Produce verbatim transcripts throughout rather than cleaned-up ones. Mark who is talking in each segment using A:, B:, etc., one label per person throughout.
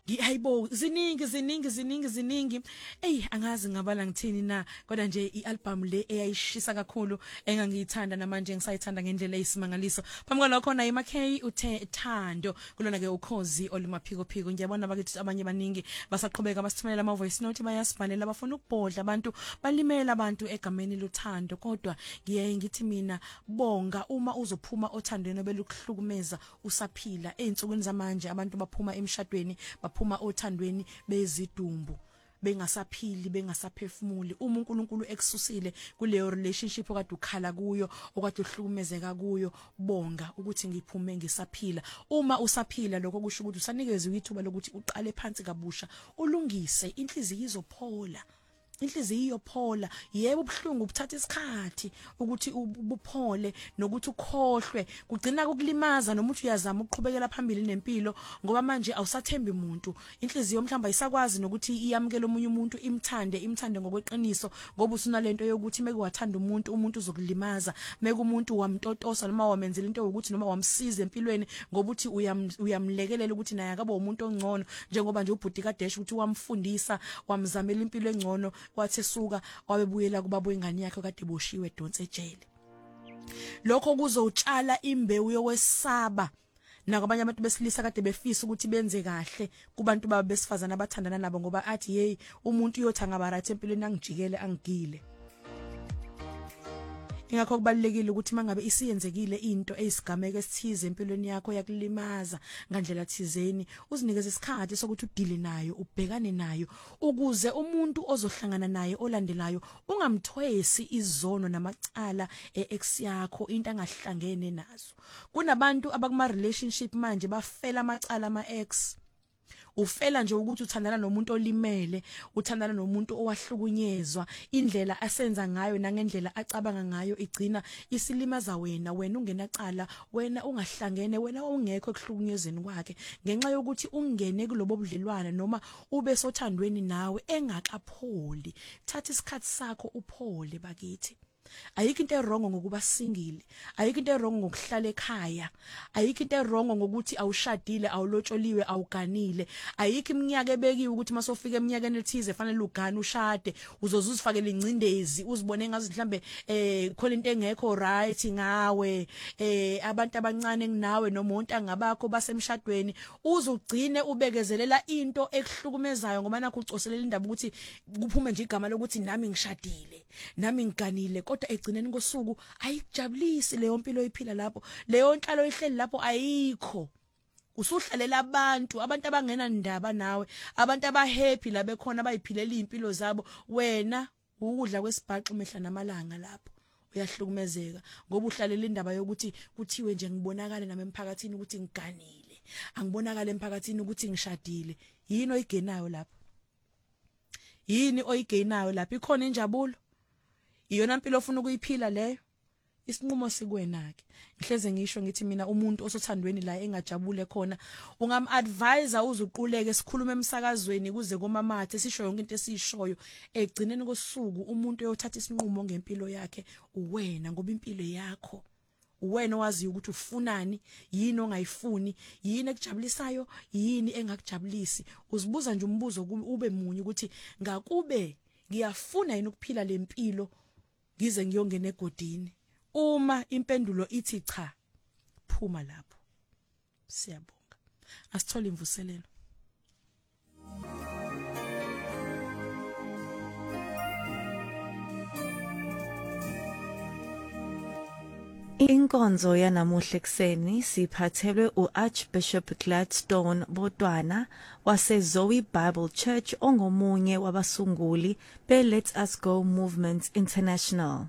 A: Hayibo ziningi ziningi ziningi ziningi ey angazi ngabala ngithini na kodwa nje ialbum le eyayishisa kakhulu engangiyithanda namanje ngisayithanda ngendlela eyisimangaliso phambi kwalokho na iMackay uthe Thando kulona ke ukhozi olumaphiko phiko ngiyabona bakithi abanye baningi basaqhubeka basithumelela ama voice note bayasibhalela bafuna ukubhodla abantu balimela abantu egameni lothando kodwa ngiyaye ngithi mina bonga uma uzophuma othandweni belukuhlukumeza usaphila einsukwini zamanje abantu baphuma emshadweni baphuma othandweni bezidumbu bengasaphili bengasaphefumuli uma uNkulunkulu ekususile kuleyo relationship okade ukhala kuyo okade uhlukumezeka kuyo bonga ukuthi ngiphume ngisaphila uma usaphila lokho kusho ukuthi usanikezwe ithuba lokuthi uqale phansi kabusha ulungise inhliziyo izophola inhliziyo iyophola yebo ubhlungu ubuthatha isikhathi ukuthi ubuphole nokuthi ukhohlwe kugcina ukulimaza noma uthi uyazama ukuqhubekela phambili nempilo ngoba manje awusathembi umuntu inhliziyo mhlamba isakwazi nokuthi iyamukele omunye umuntu imthande imthande ngokweqiniso ngoba usunalento yokuthi mekuwathanda umuntu umuntu uzokulimaza meke umuntu wamtotosa noma wamenzela into ukuthi noma wamsiza empilweni ngoba uthi uyamlekelela ukuthi naye akabe umuntu ongcono njengoba nje ubhuti kaDesh ukuthi wamfundisa wamzamela impilo engcono wathi suka wabebuyela kubaba ingane yakhe kade boshiwe edonse ejele lokho kuzotshala imbewu yokwesaba nakwabanye abantu besilisa kade befisa ukuthi benze kahle kubantu baba besifazana abathandana nabo ngoba athi hey umuntu uyothanga barathi empilweni angijikele angigile ingakho kubalekile ukuthi mangabe isiyenzekile into eyisigameke esithize empilweni yakho yakulimaza ngandlela thizeni uzinikeze isikhathi sokuthi udile nayo ubhekane nayo ukuze umuntu ozohlangana naye olandelayo ungamthwesi izono namacala eex yakho into angahlangene nazo kunabantu abakuma relationship manje bafela amacala ama ex ufela nje ukuthi uthandana nomuntu olimele uthandana nomuntu owahlukunyezwa indlela asenza ngayo nangendlela acabanga ngayo igcina isilimaza wena wena ungenacala wena ungahlangene wena ungekho ekuhlukunyezweni kwakhe ngenxa yokuthi ungene kulobo budlelwane noma ube sothandweni nawe engakapholi thatha isikhathi sakho uphole bakithi ayikho into erongo ngokuba singile ayikho into erongo ngokuhlala ekhaya ayikho into erongo ngokuthi awushadile awulotsholiwe awuganile ayikho iminyaka ebekiwe ukuthi masofika eminyakeni ethize fanele ugane ushade uzozuzifakela ingcindezi uzibone ngazi mhlambe eh khona into engekho right ngawe eh abantu abancane nginawe noma umuntu angabakho basemshadweni uzugcine ubekezelela into ekuhlukumezayo ngoba nakho ucoselela indaba ukuthi kuphume nje igama lokuthi nami ngishadile nami ngiganile kodwa egcineni kosuku ayikujabulisi leyo mpilo oyiphila lapho leyo nhlalo ihleli lapho ayikho usuhlalela abantu abantu abangena ndaba nawe abantu abahappy la bekhona abayiphilela impilo zabo wena ukudla kwesibhaxu mehla namalanga lapho uyahlukumezeka ngoba uhlalela indaba yokuthi kuthiwe nje ngibonakala nami emphakathini ukuthi ngiganile angibonakala emphakathini ukuthi ngishadile yini oyigenayo lapho yini oyigenayo lapho ikhona injabulo iyona impilo ofuna ukuyiphila leyo isinqumo sikwena ke ngihleze ngisho ngithi mina umuntu osothandweni la engajabule khona ungam advisor uzuquleke sikhulume emsakazweni kuze komamathe sisho yonke into esishoyo egcineni kosuku umuntu uyothatha isinqumo ngempilo yakhe uwena ngoba impilo yakho uwena wazi ukuthi ufunani yini ongayifuni yini ekujabulisayo yini engakujabulisi uzibuza nje umbuzo ube munye ukuthi ngakube ngiyafuna yini ukuphila lempilo ngize ngiyongena egodini uma impendulo ithi cha phuma lapho siyabonga asithola imvuselelo
B: Inkonzo yanamuhla ekseni siphathelwe uArchbishop Gladstone Botwana wase Zoe Bible Church ongomunye wabasunguli be Let's Us Go Movement International.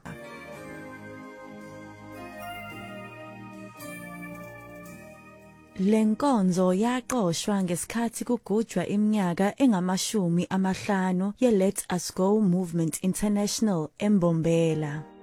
B: Lenkonzo yaqoshwa ngesikhathi kugujwa iminyaka engamashumi amahlanu ye Let's Us Go Movement International eMbombela.